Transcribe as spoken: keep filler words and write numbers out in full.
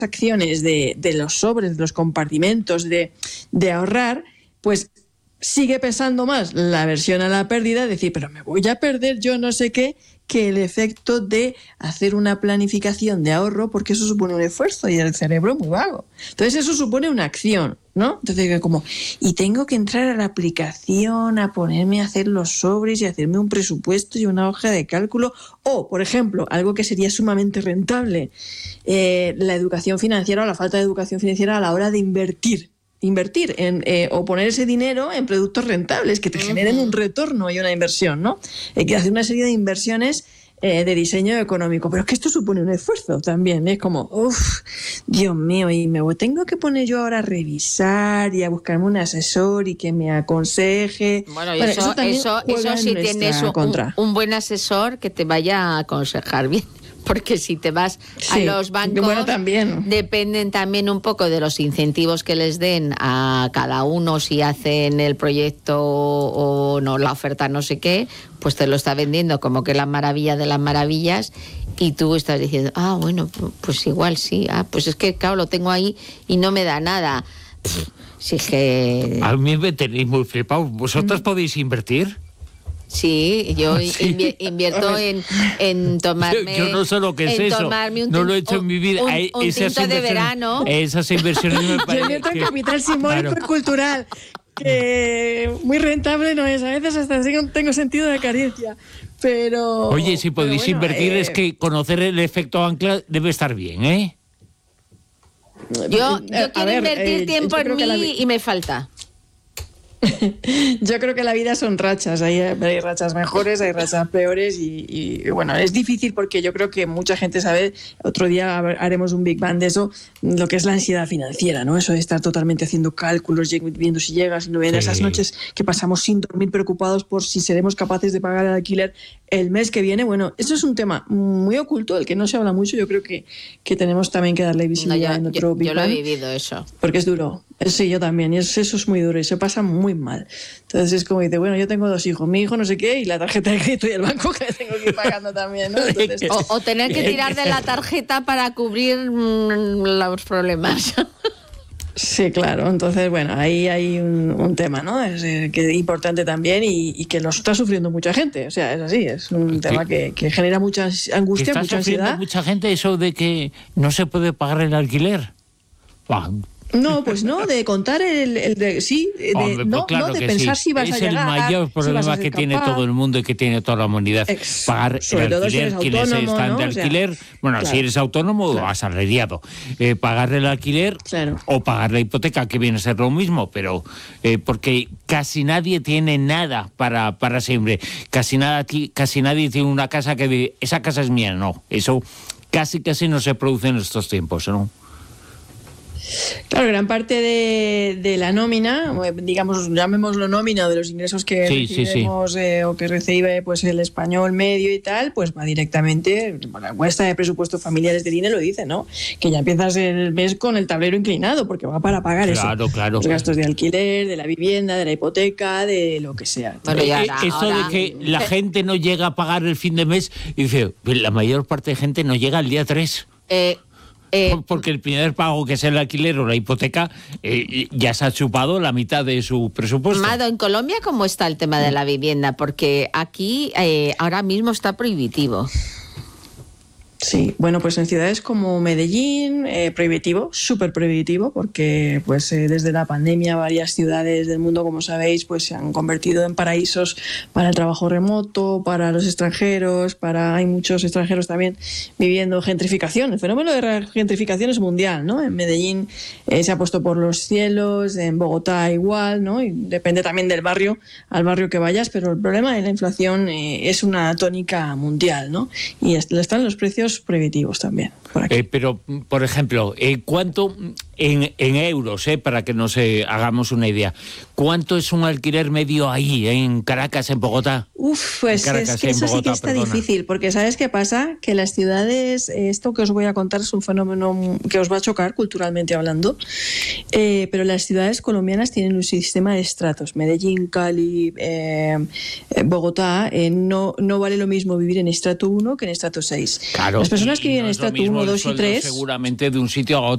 acciones de, de los sobres, de los compartimentos, de, de ahorrar, pues sigue pesando más la aversión a la pérdida, decir, pero me voy a perder yo no sé qué, que el efecto de hacer una planificación de ahorro, porque eso supone un esfuerzo y el cerebro es muy vago. Entonces eso supone una acción, ¿no? Entonces como, y tengo que entrar a la aplicación, a ponerme a hacer los sobres y hacerme un presupuesto y una hoja de cálculo. O, por ejemplo, algo que sería sumamente rentable, eh, la educación financiera o la falta de educación financiera a la hora de invertir. Invertir en, eh, o poner ese dinero en productos rentables que te generen un retorno y una inversión, ¿no? Hay que hacer una serie de inversiones eh, de diseño económico, pero es que esto supone un esfuerzo también, es como, uff, Dios mío, y me tengo que poner yo ahora a revisar y a buscarme un asesor y que me aconseje. Bueno, bueno eso, eso, eso, eso si tienes un, un buen asesor que te vaya a aconsejar bien. Porque si te vas sí, a los bancos, bueno, también. dependen también un poco de los incentivos que les den a cada uno si hacen el proyecto o no, la oferta no sé qué, pues te lo está vendiendo como que la maravilla de las maravillas y tú estás diciendo, ah, bueno, pues igual sí, ah, pues es que claro, lo tengo ahí y no me da nada. Pff, sí que... A mí me tenéis muy flipado. ¿Vosotros mm. podéis invertir? Sí, yo sí. invierto en, en tomarme... Yo, yo no sé lo que es eso, un, no lo he hecho en mi vida. Un, un esas tinto de verano. Esas inversiones me parecen... Yo invierto en capital simbólico claro. y cultural, que muy rentable no es, a veces hasta tengo sentido de carencia, pero... Oye, si podéis bueno, invertir eh... es que conocer el efecto ancla debe estar bien, ¿eh? Yo, yo quiero ver, invertir eh, tiempo en mí la... y me falta. Yo creo que la vida son rachas, hay, hay rachas mejores, hay rachas peores y, y bueno, es difícil porque yo creo que mucha gente sabe, otro día haremos un Big Bang de eso, lo que es la ansiedad financiera, ¿no? Eso de estar totalmente haciendo cálculos, viendo si llegas, si no vienen, sí. Esas noches que pasamos sin dormir preocupados por si seremos capaces de pagar el alquiler el mes que viene. Bueno, eso es un tema muy oculto, del que no se habla mucho, yo creo que, que tenemos también que darle visibilidad no, yo, en otro yo, Big yo Bang. Yo lo he vivido eso. Porque es duro. Sí, yo también, y eso, eso es muy duro y se pasa muy mal. Entonces es como dice, bueno, yo tengo dos hijos, mi hijo no sé qué y la tarjeta de crédito y el banco que tengo que ir pagando también, ¿no? Entonces, o, o tener que tirar de la tarjeta para cubrir mmm, los problemas. Sí, claro. Entonces, bueno, ahí hay un, un tema, ¿no? Es eh, que es importante también y, y que lo está sufriendo mucha gente. O sea, es así, es un ¿Qué? tema que, que genera mucha angustia, mucha ansiedad. Mucha gente eso de que no se puede pagar el alquiler. Bah. No, pues no, de contar el, el de sí, de, Hombre, no, pues claro no de que pensar sí. si vas es a llegar. Es el mayor problema si que capaz. tiene todo el mundo y que tiene toda la humanidad. Ex, pagar el alquiler, si quienes están ¿no? de alquiler, o sea, bueno, claro, si eres autónomo claro. o asalariado, eh, pagar el alquiler claro. o pagar la hipoteca, que viene a ser lo mismo, pero eh, porque casi nadie tiene nada para, para siempre, casi, nada, casi nadie tiene una casa que de, esa casa es mía, no, eso casi casi no se produce en estos tiempos, ¿no? Claro, gran parte de, de la nómina, digamos, llamémoslo nómina, de los ingresos que sí, recibimos sí, sí. Eh, o que recibe pues el español medio y tal, pues va directamente, bueno, la encuesta de presupuestos familiares de I N E lo dice, ¿no? Que ya empiezas el mes con el tablero inclinado, porque va para pagar claro, eso. Claro, los gastos de alquiler, de la vivienda, de la hipoteca, de lo que sea. Bueno, eh, ahora, eso ahora... de que la gente no llega a pagar el fin de mes, y dice, la mayor parte de gente no llega al día tres. Eh... Eh, porque el primer pago, que es el alquiler o la hipoteca, eh, ya se ha chupado la mitad de su presupuesto. Mado, ¿en Colombia cómo está el tema de la vivienda? Porque aquí eh, ahora mismo está prohibitivo. Sí, bueno, pues en ciudades como Medellín, eh, prohibitivo, súper prohibitivo, porque pues eh, desde la pandemia varias ciudades del mundo, como sabéis, pues se han convertido en paraísos para el trabajo remoto, para los extranjeros, para hay muchos extranjeros también viviendo gentrificación. El fenómeno de la gentrificación es mundial, ¿no? En Medellín eh, se ha puesto por los cielos, en Bogotá igual, ¿no? Y depende también del barrio, al barrio que vayas, pero el problema de la inflación eh, es una tónica mundial, ¿no? Y están los precios prohibitivos también. Por aquí. Eh, pero, por ejemplo, eh, ¿cuánto en, en euros, eh, para que nos eh, hagamos una idea, cuánto es un alquiler medio ahí, en Caracas, en Bogotá? Uf, pues Caracas, es que eso Bogotá, sí que está perdona. difícil, porque ¿sabes qué pasa? Que las ciudades, esto que os voy a contar es un fenómeno que os va a chocar culturalmente hablando, eh, pero las ciudades colombianas tienen un sistema de estratos. Medellín, Cali, eh, Bogotá, eh, no, no vale lo mismo vivir en estrato uno que en estrato seis. Claro. Las personas que viven no en estrato uno, dos y tres... Seguramente de un sitio a otro.